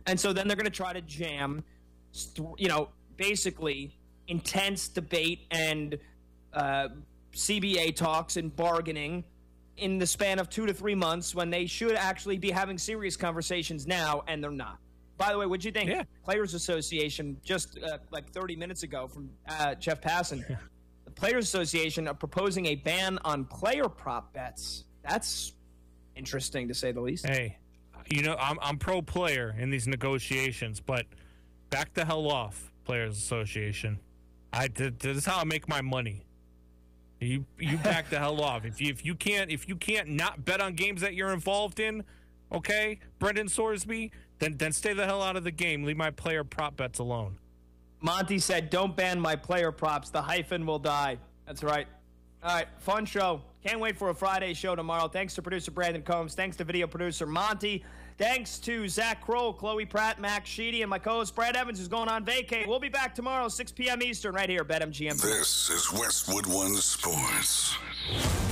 And so then they're going to try to jam, basically intense debate and CBA talks and bargaining in the span of 2 to 3 months when they should actually be having serious conversations now, and they're not. By the way, what'd you think? Yeah. Players Association, just like 30 minutes ago from Jeff Passan, the Players Association are proposing a ban on player prop bets. That's interesting, to say the least. Hey, I'm pro-player in these negotiations, but back the hell off, Players Association. This is how I make my money. You back the hell off. If you can't not bet on games that you're involved in, okay, Brendan Sorsby, then stay the hell out of the game. Leave my player prop bets alone. Monty said, "Don't ban my player props. The hyphen will die." That's right. All right, fun show. Can't wait for a Friday show tomorrow. Thanks to producer Brandon Combs. Thanks to video producer Monty. Thanks to Zach Kroll, Chloe Pratt, Max Sheedy, and my co-host Brad Evans, who's going on vacay. We'll be back tomorrow, 6 p.m. Eastern, right here, BetMGM. This is Westwood One Sports.